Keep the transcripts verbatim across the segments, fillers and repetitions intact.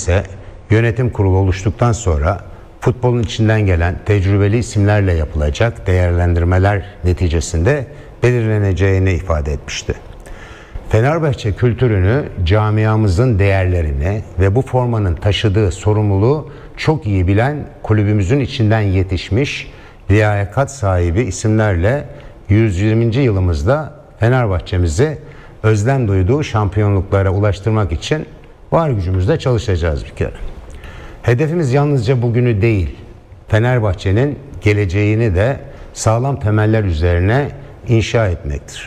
ise yönetim kurulu oluştuktan sonra futbolun içinden gelen tecrübeli isimlerle yapılacak değerlendirmeler neticesinde belirleneceğini ifade etmişti. Fenerbahçe kültürünü, camiamızın değerlerini ve bu formanın taşıdığı sorumluluğu çok iyi bilen kulübümüzün içinden yetişmiş liyakat sahibi isimlerle yüz yirminci yılımızda Fenerbahçe'mizi özlem duyduğu şampiyonluklara ulaştırmak için var gücümüzle çalışacağız bir kere. Hedefimiz yalnızca bugünü değil, Fenerbahçe'nin geleceğini de sağlam temeller üzerine inşa etmektir.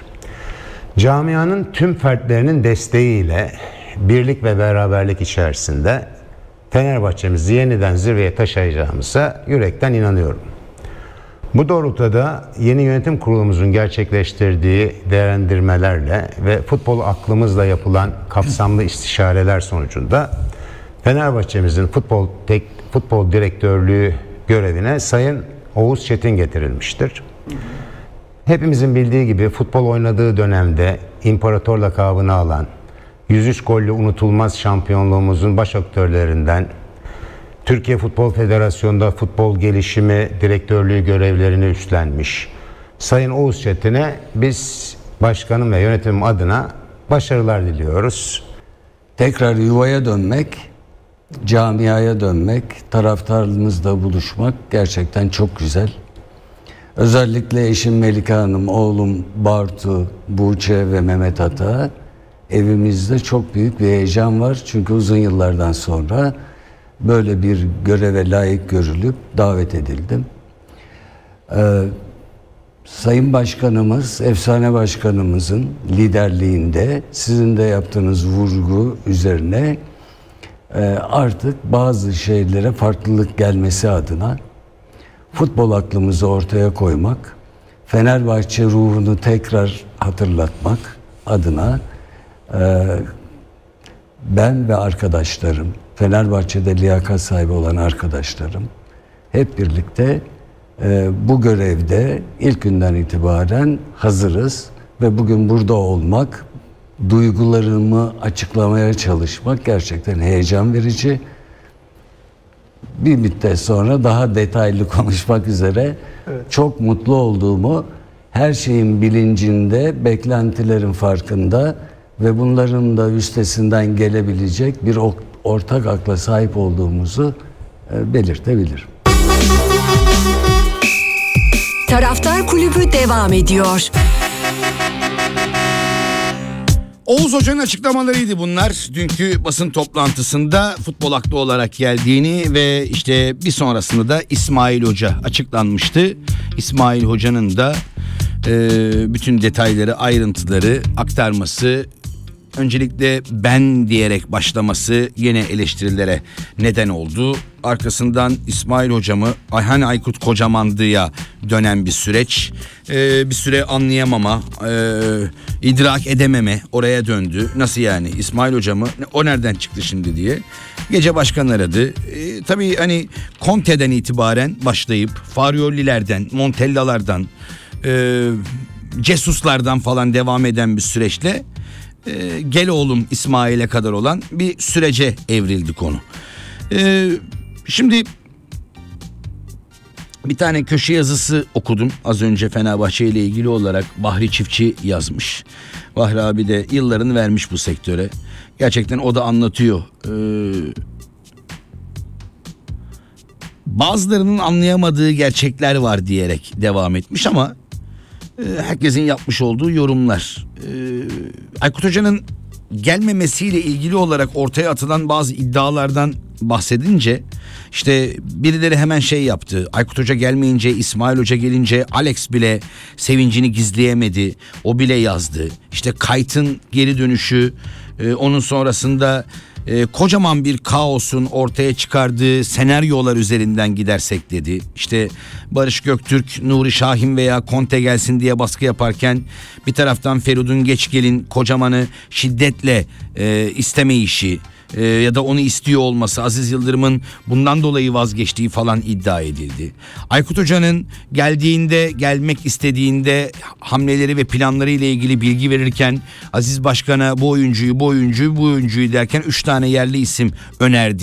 Camianın tüm fertlerinin desteğiyle birlik ve beraberlik içerisinde Fenerbahçe'mizi yeniden zirveye taşıyacağımıza yürekten inanıyorum. Bu doğrultuda yeni yönetim kurulumuzun gerçekleştirdiği değerlendirmelerle ve futbol aklımızla yapılan kapsamlı istişareler sonucunda Fenerbahçe'mizin futbol tek, futbol direktörlüğü görevine Sayın Oğuz Çetin getirilmiştir. Hepimizin bildiği gibi futbol oynadığı dönemde imparator lakabını alan, yüz üç gollü unutulmaz şampiyonluğumuzun baş aktörlerinden, Türkiye Futbol Federasyonu'nda futbol gelişimi direktörlüğü görevlerini üstlenmiş Sayın Oğuz Çetin'e biz başkanım ve yönetimim adına başarılar diliyoruz. Tekrar yuvaya dönmek, camiaya dönmek, taraftarımızla buluşmak gerçekten çok güzel. Özellikle eşim Melike Hanım, oğlum Bartu, Buğçe ve Mehmet Ata evimizde çok büyük bir heyecan var. Çünkü uzun yıllardan sonra böyle bir göreve layık görülüp davet edildim. Ee, Sayın Başkanımız, efsane başkanımızın liderliğinde sizin de yaptığınız vurgu üzerine e, artık bazı şeylere farklılık gelmesi adına futbol aklımızı ortaya koymak, Fenerbahçe ruhunu tekrar hatırlatmak adına e, ben ve arkadaşlarım, Fenerbahçe'de liyakat sahibi olan arkadaşlarım hep birlikte e, bu görevde ilk günden itibaren hazırız ve bugün burada olmak, duygularımı açıklamaya çalışmak gerçekten heyecan verici. Bir müddet sonra daha detaylı konuşmak üzere evet. Çok mutlu olduğumu, her şeyin bilincinde, beklentilerin farkında ve bunların da üstesinden gelebilecek bir ortak akla sahip olduğumuzu belirtebilirim. Taraftar Kulübü devam ediyor. Oğuz Hoca'nın açıklamalarıydı bunlar. Dünkü basın toplantısında futbol aklı olarak geldiğini ve işte bir sonrasında da İsmail Hoca açıklanmıştı. İsmail Hoca'nın da e, bütün detayları, ayrıntıları aktarması, öncelikle ben diyerek başlaması yine eleştirilere neden oldu. Arkasından İsmail Hocamı Ayhan Aykut Kocamandı'ya dönen bir süreç. Ee, bir süre anlayamama, e, idrak edememe oraya döndü. Nasıl yani İsmail Hocamı, o nereden çıktı şimdi diye. Gece başkan aradı. Ee, tabii hani Conte'den itibaren başlayıp Farioli'lerden, Montella'lardan, e, Cesus'lardan falan devam eden bir süreçle Ee, gel oğlum İsmail'e kadar olan bir sürece evrildi konu. Ee, şimdi bir tane köşe yazısı okudum az önce Fenerbahçe ile ilgili olarak. Bahri Çiftçi yazmış. Bahri abi de yıllarını vermiş bu sektöre. Gerçekten o da anlatıyor. Ee, bazılarının anlayamadığı gerçekler var diyerek devam etmiş ama herkesin yapmış olduğu yorumlar. Ee, Aykut Hoca'nın gelmemesiyle ilgili olarak ortaya atılan bazı iddialardan bahsedince işte birileri hemen şey yaptı. Aykut Hoca gelmeyince, İsmail Hoca gelince Alex bile sevincini gizleyemedi. O bile yazdı. İşte Kayt'ın geri dönüşü, e, onun sonrasında e, kocaman bir kaosun ortaya çıkardığı senaryolar üzerinden gidersek dedi. İşte Barış Göktürk, Nuri Şahin veya Conte gelsin diye baskı yaparken bir taraftan Feridun Geçgel'in Kocaman'ı şiddetle e, istemeyişi e, ya da onu istiyor olması, Aziz Yıldırım'ın bundan dolayı vazgeçtiği falan iddia edildi. Aykut Hoca'nın geldiğinde, gelmek istediğinde hamleleri ve planları ile ilgili bilgi verirken Aziz Başkan'a bu oyuncuyu, bu oyuncuyu, bu oyuncuyu derken üç tane yerli isim önerdi.